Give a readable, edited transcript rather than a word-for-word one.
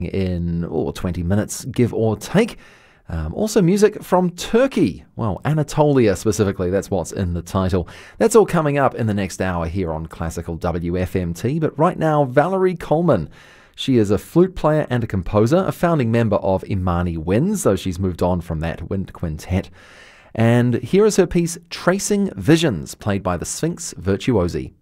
in 20 minutes, give or take. Also music from Turkey. Well, Anatolia specifically, that's what's in the title. That's all coming up in the next hour here on Classical WFMT. But right now, Valerie Coleman. She is a flute player and a composer, a founding member of Imani Winds, though she's moved on from that wind quintet. And here is her piece, Tracing Visions, played by the Sphinx Virtuosi.